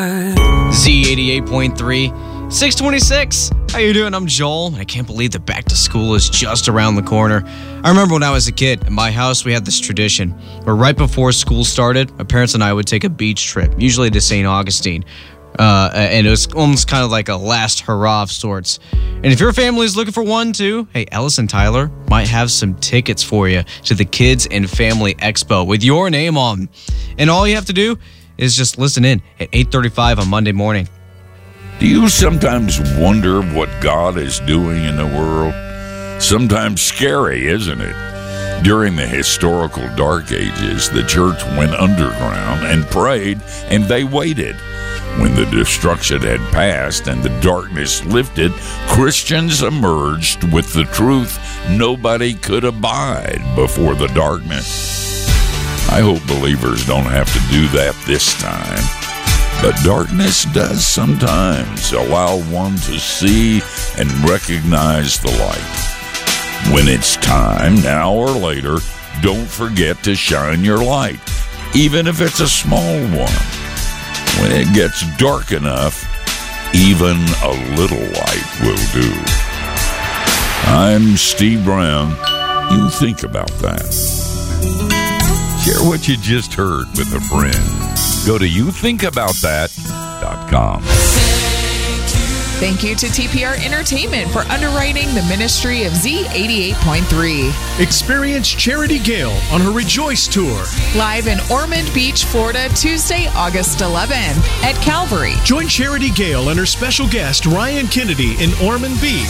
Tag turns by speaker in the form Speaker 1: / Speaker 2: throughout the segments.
Speaker 1: Z88.3, 626. How you doing? I'm Joel. I can't believe that back to school is just around the corner. I remember when I was a kid, at my house, we had this tradition where right before school started, my parents and I would take a beach trip, usually to St. Augustine. And it was almost kind of like a last hurrah of sorts. And if your family is looking for one too, hey, Ellis and Tyler might have some tickets for you to the Kids and Family Expo with your name on. And all you have to do is just listen in at 8:35 on Monday morning.
Speaker 2: Do you sometimes wonder what God is doing in the world? Sometimes scary, isn't it? During the historical Dark Ages, the church went underground and prayed, and they waited. When the destruction had passed and the darkness lifted, Christians emerged with the truth nobody could abide before the darkness. I hope believers don't have to do that this time. But darkness does sometimes allow one to see and recognize the light. When it's time, now or later, don't forget to shine your light, even if it's a small one. When it gets dark enough, even a little light will do. I'm Steve Brown. You think about that. Share what you just heard with a friend. Go to youthinkaboutthat.com.
Speaker 3: Thank you to TPR Entertainment for underwriting the ministry of Z88.3.
Speaker 4: Experience Charity Gale on her Rejoice Tour.
Speaker 3: Live in Ormond Beach, Florida, Tuesday, August 11th at Calvary.
Speaker 4: Join Charity Gale and her special guest, Ryan Kennedy, in Ormond Beach.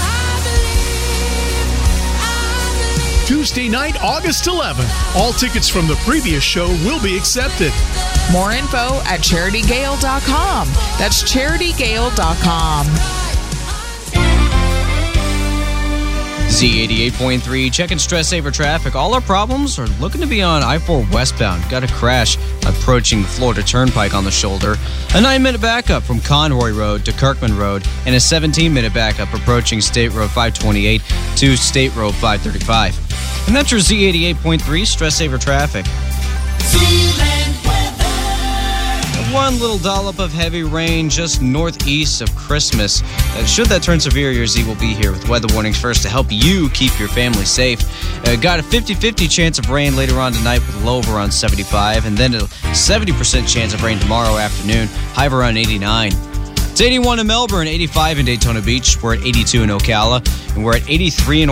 Speaker 4: Tuesday night, August 11th. All tickets from the previous show will be accepted.
Speaker 3: More info at CharityGale.com. That's CharityGale.com.
Speaker 1: Z88.3, checking Stress Saver traffic. All our problems are looking to be on I-4 westbound. Got a crash approaching the Florida Turnpike on the shoulder. A 9-minute backup from Conroy Road to Kirkman Road. And a 17-minute backup approaching State Road 528 to State Road 535. And that's your Z88.3 Stress Saver traffic. One little dollop of heavy rain just northeast of Christmas. Should that turn severe, your Z will be here with weather warnings first to help you keep your family safe. Got a 50-50 chance of rain later on tonight with a low of around 75, and then a 70% chance of rain tomorrow afternoon, high of around 89. It's 81 in Melbourne, 85 in Daytona Beach. We're at 82 in Ocala, and we're at 83 in